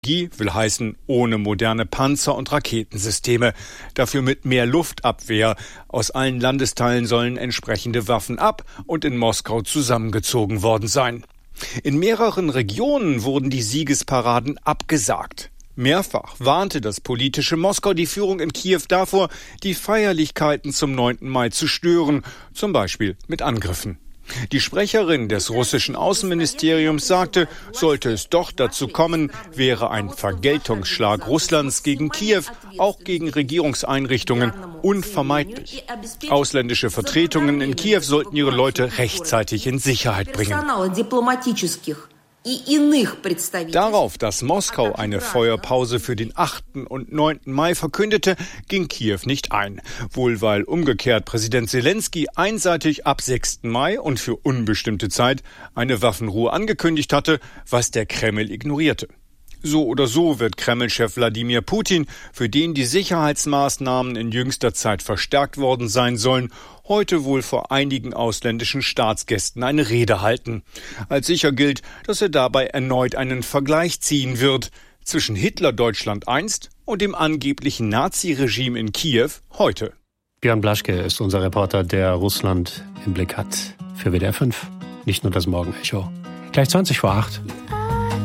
Will heißen, ohne moderne Panzer und Raketensysteme. Dafür mit mehr Luftabwehr. Aus allen Landesteilen sollen entsprechende Waffen ab und in Moskau zusammengezogen worden sein. In mehreren Regionen wurden die Siegesparaden abgesagt. Mehrfach warnte das politische Moskau die Führung in Kiew davor, die Feierlichkeiten zum 9. Mai zu stören, zum Beispiel mit Angriffen. Die Sprecherin des russischen Außenministeriums sagte, sollte es doch dazu kommen, wäre ein Vergeltungsschlag Russlands gegen Kiew, auch gegen Regierungseinrichtungen, unvermeidlich. Ausländische Vertretungen in Kiew sollten ihre Leute rechtzeitig in Sicherheit bringen. Darauf, dass Moskau eine Feuerpause für den 8. und 9. Mai verkündete, ging Kiew nicht ein. Wohl weil umgekehrt Präsident Selenskyj einseitig ab 6. Mai und für unbestimmte Zeit eine Waffenruhe angekündigt hatte, was der Kreml ignorierte. So oder so wird Kreml-Chef Wladimir Putin, für den die Sicherheitsmaßnahmen in jüngster Zeit verstärkt worden sein sollen, heute wohl vor einigen ausländischen Staatsgästen eine Rede halten. Als sicher gilt, dass er dabei erneut einen Vergleich ziehen wird zwischen Hitler-Deutschland einst und dem angeblichen Nazi-Regime in Kiew heute. Björn Blaschke ist unser Reporter, der Russland im Blick hat für WDR 5. Nicht nur das Morgenecho. Gleich 20 vor 8.